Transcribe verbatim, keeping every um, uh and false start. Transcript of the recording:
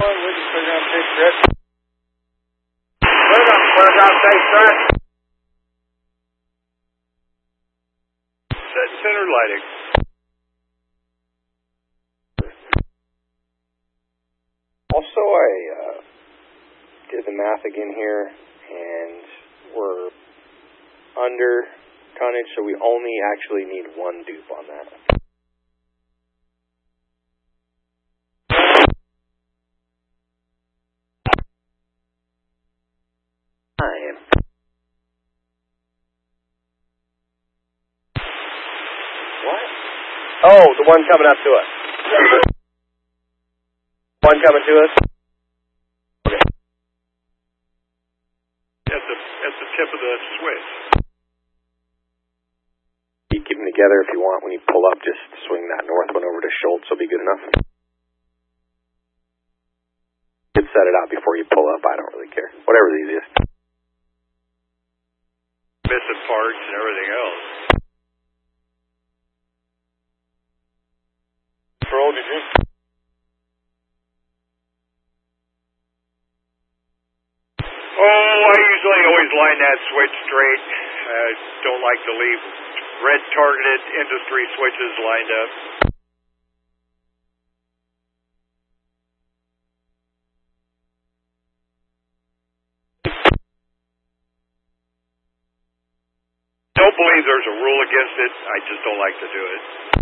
Waiting for them big trip. Put up, put up, big trip. Set center lighting. Also, I uh, did the math again here, and we're under tonnage, so we only actually need one dupe on that. Time. What? Oh, the one coming up to us. One coming to us? Okay. At the, at the tip of the switch. You keep them together if you want. When you pull up, just swing that north one over to Schultz. Will be good enough. You can set it out before you pull up. I don't really care. Whatever's easiest. Missing parts and everything else. Control, did you? Oh, I usually always line that switch straight. I don't like to leave red targeted industry switches lined up. Don't believe there's a rule against it. I just don't like to do it.